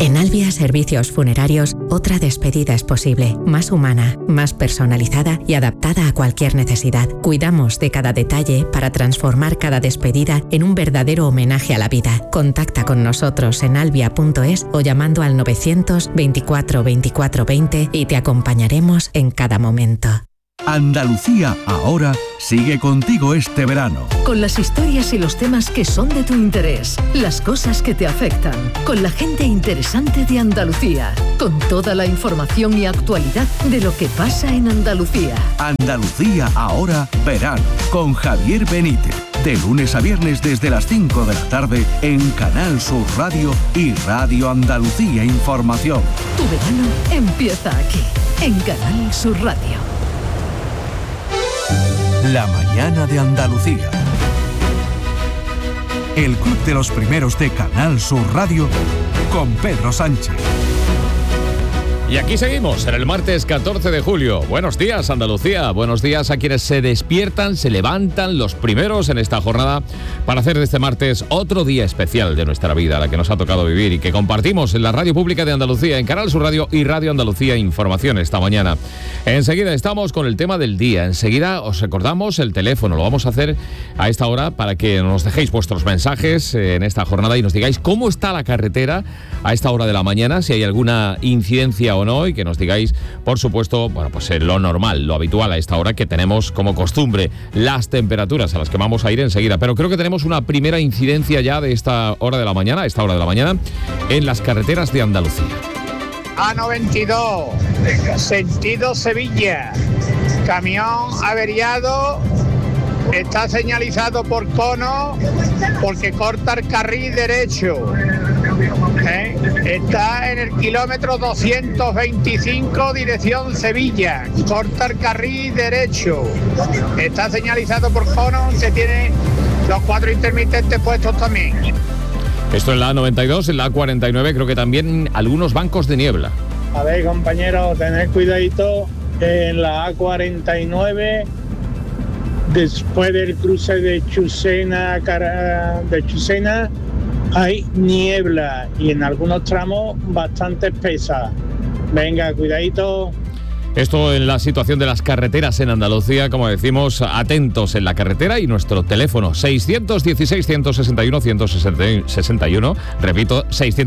En Albia Servicios Funerarios, otra despedida es posible, más humana, más personalizada y adaptada a cualquier necesidad. Cuidamos de cada detalle para transformar cada despedida en un verdadero homenaje a la vida. Contacta con nosotros en albia.es o llamando al 924 24 20 y te acompañaremos en cada momento. Andalucía Ahora sigue contigo este verano. Con las historias y los temas que son de tu interés, las cosas que te afectan, con la gente interesante de Andalucía, con toda la información y actualidad de lo que pasa en Andalucía. Andalucía Ahora verano, con Javier Benítez. De lunes a viernes desde las 5 de la tarde en Canal Sur Radio y Radio Andalucía Información. Tu verano empieza aquí, en Canal Sur Radio. La mañana de Andalucía. El club de los primeros de Canal Sur Radio con Pedro Sánchez. Y aquí seguimos, en el martes 14 de julio. Buenos días, Andalucía. Buenos días a quienes se despiertan, se levantan los primeros en esta jornada para hacer de este martes otro día especial de nuestra vida, la que nos ha tocado vivir y que compartimos en la Radio Pública de Andalucía, en Canal Sur Radio y Radio Andalucía Información esta mañana. Enseguida estamos con el tema del día. Enseguida os recordamos el teléfono. Lo vamos a hacer a esta hora para que nos dejéis vuestros mensajes en esta jornada y nos digáis cómo está la carretera a esta hora de la mañana, si hay alguna incidencia o no, y que nos digáis, por supuesto, bueno, pues lo normal, lo habitual a esta hora, que tenemos como costumbre las temperaturas a las que vamos a ir enseguida. Pero creo que tenemos una primera incidencia ya de esta hora de la mañana, en las carreteras de Andalucía. A92, sentido Sevilla, camión averiado, está señalizado por cono porque corta el carril derecho. Está en el kilómetro 225, dirección Sevilla, corta el carril derecho. Está señalizado por cono, que tiene los 4 intermitentes puestos también. Esto en la A92, en la A49, creo que también algunos bancos de niebla. A ver, compañeros, tened cuidadito en la A49, después del cruce de Chusena, hay niebla y en algunos tramos bastante espesa. Venga, cuidadito. Esto en la situación de las carreteras en Andalucía, como decimos, atentos en la carretera, y nuestro teléfono 616-161-161, repito,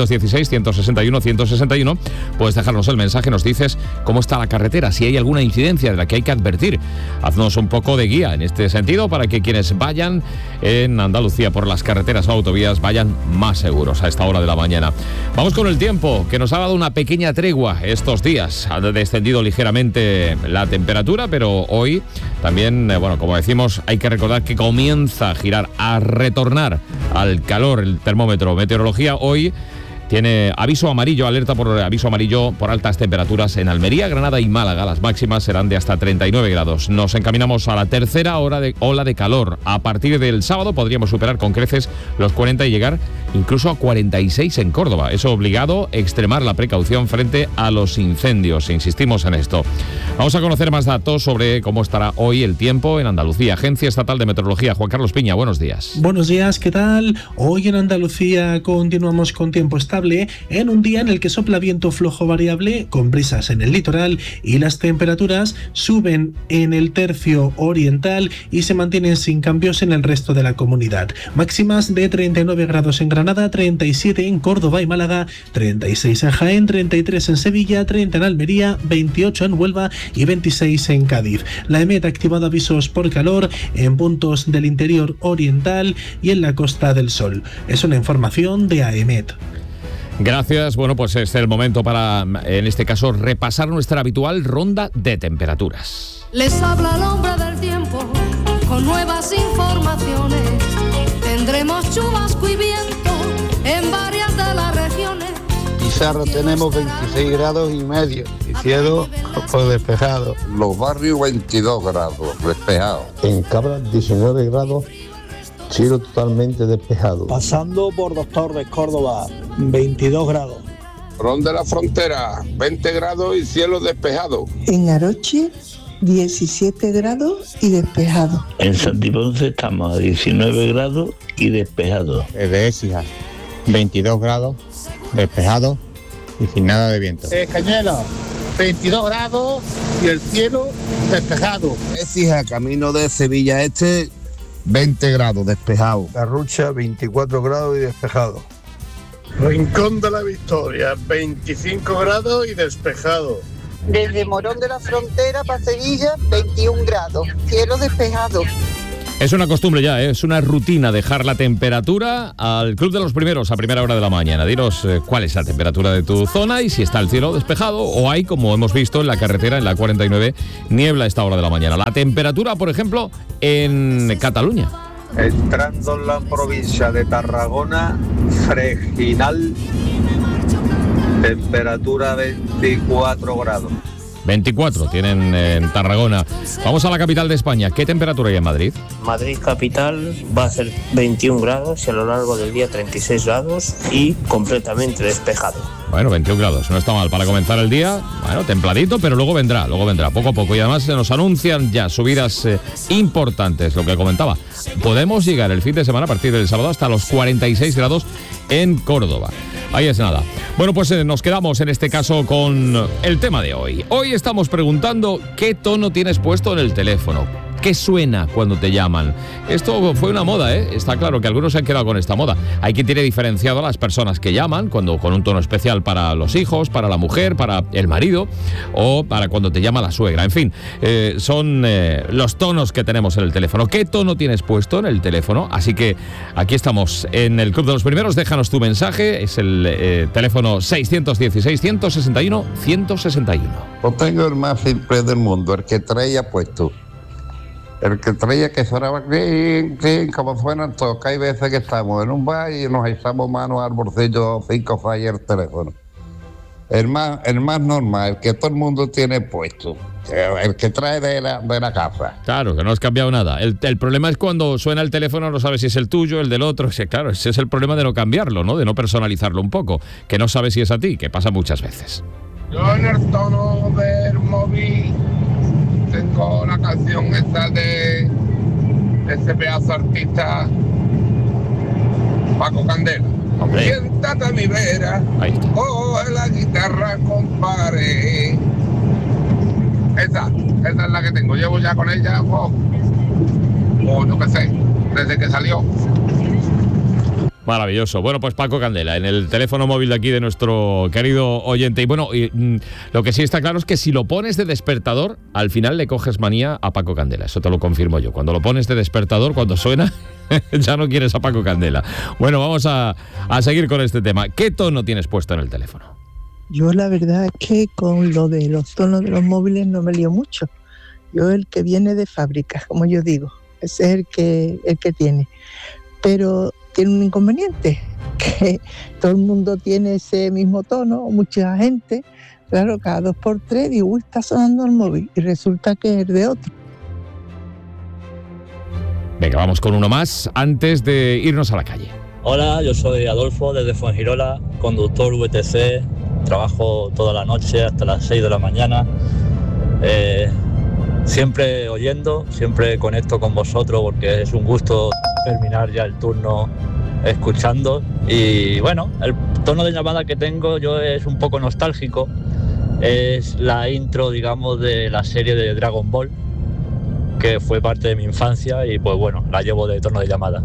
616-161-161, puedes dejarnos el mensaje, nos dices cómo está la carretera, si hay alguna incidencia de la que hay que advertir. Haznos un poco de guía en este sentido para que quienes vayan en Andalucía por las carreteras o autovías vayan más seguros a esta hora de la mañana. Vamos con el tiempo, que nos ha dado una pequeña tregua estos días. Ha descendido ligeramente la temperatura, pero hoy también, bueno, como decimos, hay que recordar que comienza a girar, a retornar al calor el termómetro. Meteorología hoy tiene aviso amarillo, alerta por aviso amarillo por altas temperaturas en Almería, Granada y Málaga. Las máximas serán de hasta 39 grados. Nos encaminamos a la tercera ola de calor. A partir del sábado podríamos superar con creces los 40 y llegar incluso a 46 en Córdoba. Eso obligado a extremar la precaución frente a los incendios. Insistimos en esto. Vamos a conocer más datos sobre cómo estará hoy el tiempo en Andalucía. Agencia Estatal de Meteorología. Juan Carlos Piña, buenos días. Buenos días, ¿qué tal? Hoy en Andalucía continuamos con tiempo estable, en un día en el que sopla viento flojo variable con brisas en el litoral y las temperaturas suben en el tercio oriental y se mantienen sin cambios en el resto de la comunidad. Máximas de 39 grados en Granada, 37 en Córdoba y Málaga, 36 en Jaén, 33 en Sevilla, 30 en Almería, 28 en Huelva y 26 en Cádiz. La EMET ha activado avisos por calor en puntos del interior oriental y en la Costa del Sol. Es una información de AEMET. Gracias. Bueno, pues es el momento para, en este caso, repasar nuestra habitual ronda de temperaturas. Les habla el hombre del tiempo con nuevas informaciones. Tendremos chubasco y viento en varias de las regiones. Pizarro tenemos 26 grados y medio y cielo despejado. Los barrios 22 grados despejados. En Cabra 19 grados. Cielo totalmente despejado. Pasando por Doctor de Córdoba, 22 grados. Ronda de la Frontera, 20 grados y cielo despejado. En Aroche, 17 grados y despejado. En Santiponce estamos a 19 grados y despejado. De Écija, 22 grados, despejado. y sin nada de viento. Cañuelas, 22 grados y el cielo despejado. Écija, camino de Sevilla Este, 20 grados, despejado. Garrucha, 24 grados y despejado. Rincón de la Victoria, 25 grados y despejado. Desde Morón de la Frontera para Sevilla, 21 grados, cielo despejado. Es una costumbre ya, es una rutina dejar la temperatura al Club de los Primeros a primera hora de la mañana. Dinos cuál es la temperatura de tu zona y si está el cielo despejado o hay, como hemos visto en la carretera, en la 49, niebla a esta hora de la mañana. La temperatura, por ejemplo, en Cataluña. Entrando en la provincia de Tarragona, Freginal, temperatura 24 grados. 24 tienen en Tarragona. Vamos a la capital de España. ¿Qué temperatura hay en Madrid? Madrid capital va a ser 21 grados y a lo largo del día 36 grados y completamente despejado. Bueno, 21 grados, no está mal para comenzar el día. Bueno, templadito, pero luego vendrá, poco a poco. Y además se nos anuncian ya subidas importantes, lo que comentaba. Podemos llegar el fin de semana a partir del sábado hasta los 46 grados en Córdoba. Ahí es nada. Bueno, pues nos quedamos en este caso con el tema de hoy. Hoy estamos preguntando qué tono tienes puesto en el teléfono. ¿Qué suena cuando te llaman? Esto fue una moda, ¿eh? Está claro que algunos se han quedado con esta moda. Hay quien tiene diferenciado a las personas que llaman, con un tono especial para los hijos, para la mujer, para el marido o para cuando te llama la suegra. En fin, son los tonos que tenemos en el teléfono. ¿Qué tono tienes puesto en el teléfono? Así que aquí estamos en el Club de los Primeros. Déjanos tu mensaje. Es el teléfono 616-161-161. Pues tengo el más simple del mundo, el que traía puesto. El que traía que sonaba clink, clink, como suenan todos, que hay veces que estamos en un bar y nos echamos manos al bolsillo 5 fallas el teléfono. El más normal, el que todo el mundo tiene puesto, el que trae de la casa. Claro, que no has cambiado nada. El problema es cuando suena el teléfono, no sabes si es el tuyo, el del otro. Claro, ese es el problema de no cambiarlo, ¿no? De no personalizarlo un poco, que no sabes si es a ti, que pasa muchas veces. Yo en el tono del móvil tengo la canción esta de ese pedazo artista Paco Candela. Hombre. Siéntate a mi vera, coge la guitarra, compadre. Esa es la que tengo. Llevo ya con ella, o no qué sé, desde que salió. Maravilloso. Bueno, pues Paco Candela, en el teléfono móvil de aquí de nuestro querido oyente. Y bueno, lo que sí está claro es que si lo pones de despertador, al final le coges manía a Paco Candela. Eso te lo confirmo yo. Cuando lo pones de despertador, cuando suena, ya no quieres a Paco Candela. Bueno, vamos a seguir con este tema. ¿Qué tono tienes puesto en el teléfono? Yo la verdad es que con lo de los tonos de los móviles no me lío mucho. Yo el que viene de fábrica, como yo digo, ese es el que tiene. Pero tiene un inconveniente, que todo el mundo tiene ese mismo tono, mucha gente, claro, cada 2x3 digo, uy, está sonando el móvil, y resulta que es de otro. Venga, vamos con uno más antes de irnos a la calle. Hola, yo soy Adolfo desde Fuengirola, conductor VTC, trabajo toda la noche hasta las 6 de la mañana, siempre oyendo, siempre conecto con vosotros porque es un gusto terminar ya el turno escuchando. Y bueno, el tono de llamada que tengo yo es un poco nostálgico, es la intro, digamos, de la serie de Dragon Ball, que fue parte de mi infancia y pues bueno, la llevo de tono de llamada.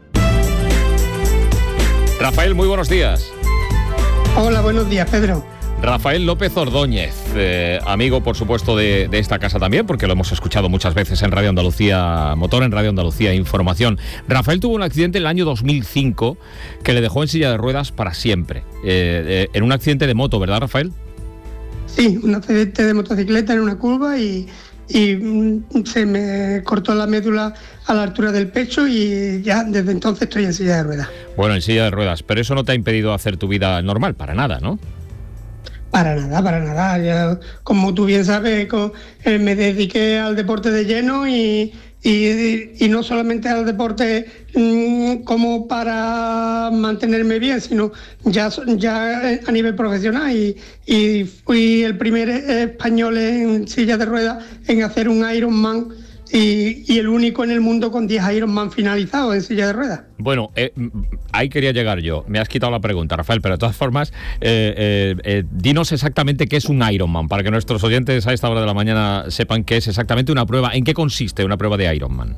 Rafael, muy buenos días. Hola, buenos días, Pedro. Rafael López Ordóñez, amigo por supuesto de esta casa también, porque lo hemos escuchado muchas veces en Radio Andalucía Motor, en Radio Andalucía Información. Rafael tuvo un accidente en el año 2005 que le dejó en silla de ruedas para siempre, en un accidente de moto, ¿verdad, Rafael? Sí, un accidente de motocicleta en una curva y se me cortó la médula a la altura del pecho y ya desde entonces estoy en silla de ruedas. Bueno, en silla de ruedas, pero eso no te ha impedido hacer tu vida normal, para nada, ¿no? Para nada. Ya, como tú bien sabes, me dediqué al deporte de lleno y no solamente al deporte como para mantenerme bien, sino ya a nivel profesional y fui el primer español en silla de ruedas en hacer un Ironman y el único en el mundo con 10 Ironman finalizados en silla de ruedas. Bueno, ahí quería llegar yo. Me has quitado la pregunta, Rafael, pero de todas formas, dinos exactamente qué es un Ironman, para que nuestros oyentes a esta hora de la mañana sepan qué es exactamente una prueba. ¿En qué consiste una prueba de Ironman?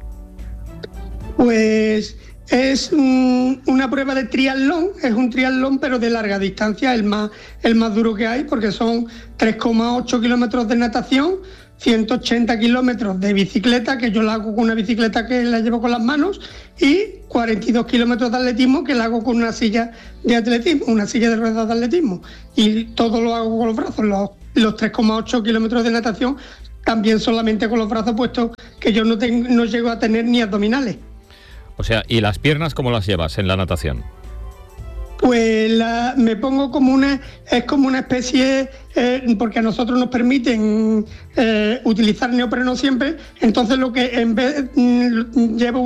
Pues es una prueba de triatlón, es un triatlón pero de larga distancia, el más duro que hay, porque son 3,8 kilómetros de natación, 180 kilómetros de bicicleta, que yo la hago con una bicicleta que la llevo con las manos, y 42 kilómetros de atletismo, que la hago con una silla de atletismo, una silla de ruedas de atletismo. Y todo lo hago con los brazos, los 3,8 kilómetros de natación, también solamente con los brazos, puesto que yo no llego a tener ni abdominales. O sea, ¿y las piernas cómo las llevas en la natación? Pues me pongo como una especie, porque a nosotros nos permiten utilizar neopreno siempre, entonces lo que en vez llevo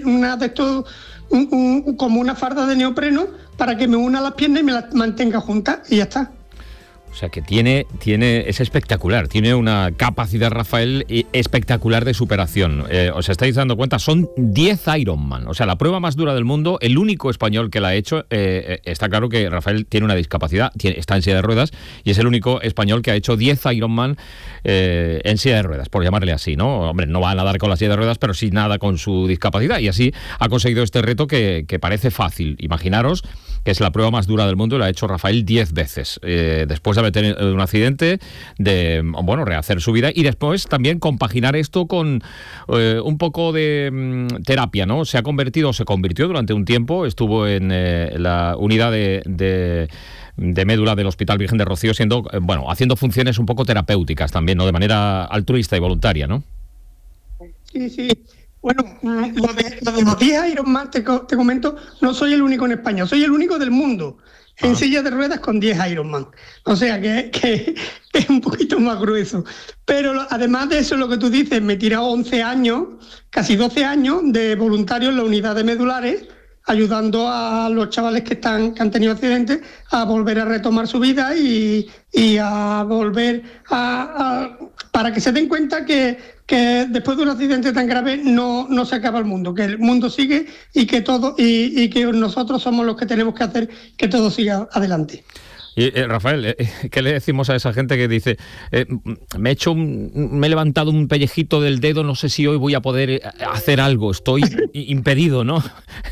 como una farda de neopreno para que me una las piernas y me las mantenga juntas y ya está. O sea que es espectacular, tiene una capacidad, Rafael, espectacular de superación. Os estáis dando cuenta, son 10 Ironman, o sea, la prueba más dura del mundo, el único español que la ha hecho. Está claro que Rafael tiene una discapacidad, está en silla de ruedas, y es el único español que ha hecho 10 Ironman en silla de ruedas, por llamarle así, ¿no? Hombre, no va a nadar con la silla de ruedas, pero sí nada con su discapacidad, y así ha conseguido este reto que parece fácil. Imaginaros que es la prueba más dura del mundo y la ha hecho Rafael 10 veces, después de haber tenido un accidente, de rehacer su vida y después también compaginar esto con un poco de terapia, ¿no? Se convirtió durante un tiempo, estuvo en la unidad de médula del Hospital Virgen de Rocío, haciendo funciones un poco terapéuticas también, ¿no? De manera altruista y voluntaria, ¿no? Sí. Bueno, lo de los 10 Ironman, te comento, no soy el único en España, soy el único del mundo en silla de ruedas con 10 Ironman. O sea que es un poquito más grueso. Pero además de eso, lo que tú dices, me he tirado 11 años, casi 12 años de voluntario en la unidad de medulares, ayudando a los chavales que han tenido accidentes a volver a retomar su vida y a volver para que se den cuenta que después de un accidente tan grave no se acaba el mundo, que el mundo sigue y que nosotros somos los que tenemos que hacer que todo siga adelante. Y Rafael, ¿qué le decimos a esa gente que dice me he levantado un pellejito del dedo, no sé si hoy voy a poder hacer algo, estoy impedido, ¿no?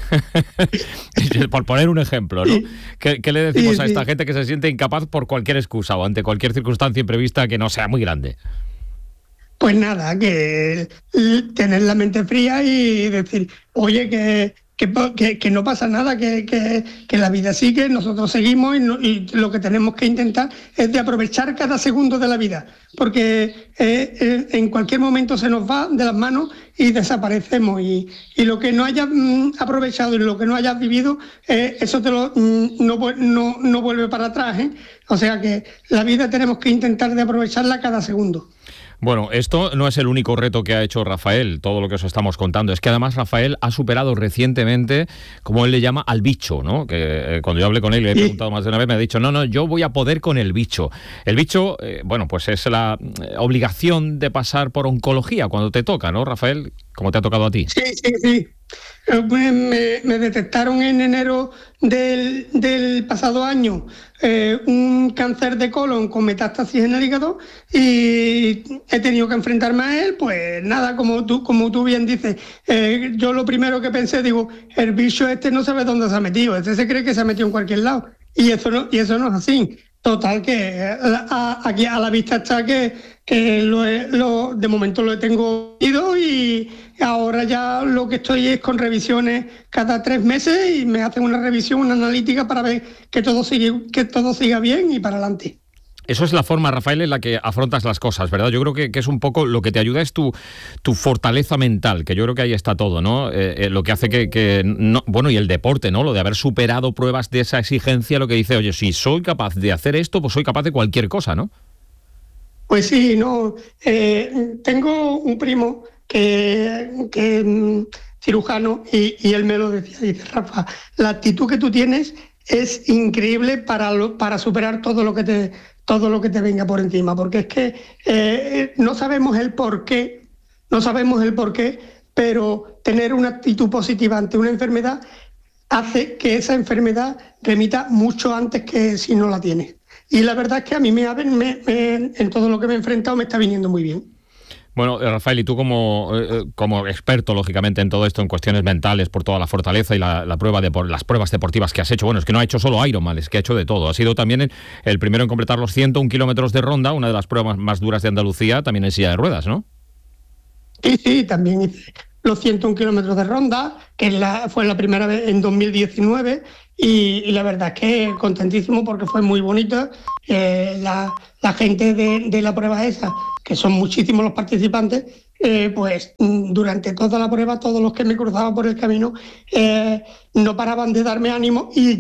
Por poner un ejemplo, ¿no? ¿Qué le decimos a esta gente que se siente incapaz por cualquier excusa o ante cualquier circunstancia imprevista que no sea muy grande? Pues nada, que tener la mente fría y decir, oye, que no pasa nada, que la vida sigue, nosotros seguimos y lo que tenemos que intentar es de aprovechar cada segundo de la vida, porque en cualquier momento se nos va de las manos y desaparecemos y lo que no hayas aprovechado y lo que no hayas vivido, eso no vuelve para atrás, ¿eh? O sea que la vida tenemos que intentar de aprovecharla cada segundo. Bueno, esto no es el único reto que ha hecho Rafael, todo lo que os estamos contando. Es que además Rafael ha superado recientemente, como él le llama, al bicho, ¿no? Que cuando yo hablé con él y le he preguntado más de una vez, me ha dicho, no, yo voy a poder con el bicho. El bicho, pues es la obligación de pasar por oncología cuando te toca, ¿no, Rafael? Como te ha tocado a ti. Sí. Me detectaron en enero del pasado año un cáncer de colon con metástasis en el hígado y he tenido que enfrentarme a él. Pues nada, como tú bien dices, yo lo primero que pensé, digo, el bicho no sabe dónde se ha metido, se cree que se ha metido en cualquier lado y eso no es así. Total, que aquí a la vista está que de momento lo tengo ido y ahora ya lo que estoy es con revisiones cada 3 meses y me hacen una revisión, una analítica para ver que todo siga bien y para adelante. Eso es la forma, Rafael, en la que afrontas las cosas, ¿verdad? Yo creo que es un poco lo que te ayuda es tu fortaleza mental, que yo creo que ahí está todo, ¿no? Lo que hace que no, y el deporte, ¿no? Lo de haber superado pruebas de esa exigencia, lo que dice, oye, si soy capaz de hacer esto, pues soy capaz de cualquier cosa, ¿no? Pues sí, no. Tengo un primo que cirujano y él me lo decía, dice, Rafa, la actitud que tú tienes es increíble para superar todo lo que te venga por encima, porque es que no sabemos el por qué no sabemos el por qué, pero tener una actitud positiva ante una enfermedad hace que esa enfermedad remita mucho antes que si no la tiene. Y la verdad es que a mí en todo lo que me he enfrentado me está viniendo muy bien. Bueno, Rafael, y tú como experto, lógicamente, en todo esto, en cuestiones mentales, por toda la fortaleza y las pruebas deportivas que has hecho, bueno, es que no ha hecho solo Ironman, es que ha hecho de todo. Ha sido también el primero en completar los 101 kilómetros de ronda, una de las pruebas más duras de Andalucía, también en silla de ruedas, ¿no? Sí, también hice los 101 kilómetros de ronda, que fue la primera vez en 2019, y la verdad es que contentísimo porque fue muy bonito. La gente de la prueba esa, que son muchísimos los participantes, pues durante toda la prueba, todos los que me cruzaban por el camino no paraban de darme ánimo, y